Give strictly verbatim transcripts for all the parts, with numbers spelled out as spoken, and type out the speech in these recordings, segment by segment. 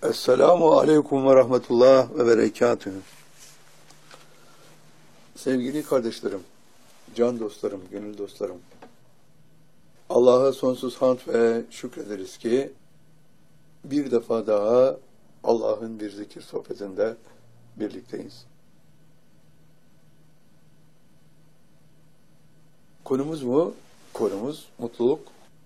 Esselamu Aleyküm ve Rahmetullah ve Berekatühü. Sevgili kardeşlerim, can dostlarım, gönül dostlarım, Allah'a sonsuz hamd ve şükrederiz ki bir defa daha Allah'ın bir zikir sohbetinde birlikteyiz. Konumuz mu? Konumuz mutluluk.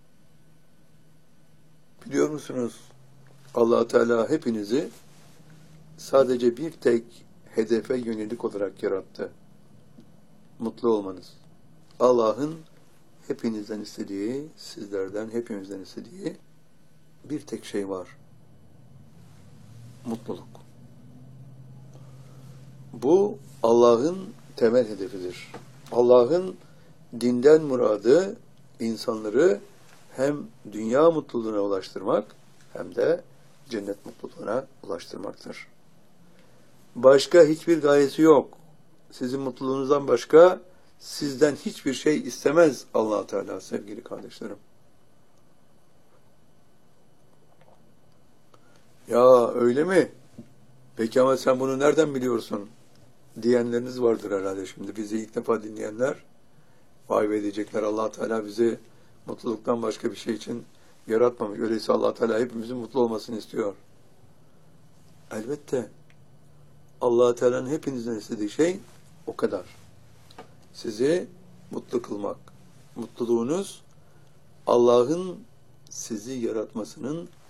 Biliyor musunuz? Allah Teala hepinizi sadece bir tek hedefe yönelik olarak yarattı. Mutlu olmanız. Allah'ın hepinizden istediği, sizlerden hepimizden istediği bir tek şey var. Mutluluk. Bu Allah'ın temel hedefidir. Allah'ın dinden muradı insanları hem dünya mutluluğuna ulaştırmak hem de cennet mutluluğuna ulaştırmaktır. Başka hiçbir gayesi yok. Sizin mutluluğunuzdan başka sizden hiçbir şey istemez Allah Teala sevgili kardeşlerim. Ya öyle mi? Peki ama sen bunu nereden biliyorsun? Diyenleriniz vardır herhalde şimdi. Bizi ilk defa dinleyenler vay be diyecekler, Allah Teala bizi mutluluktan başka bir şey için yaratmamış. Öyleyse Allah Teala hepimizin mutlu olmasını istiyor. Elbette Allah Teala'nın hepinizden istediği şey o kadar. Sizi mutlu kılmak. Mutluluğunuz Allah'ın sizi yaratmasının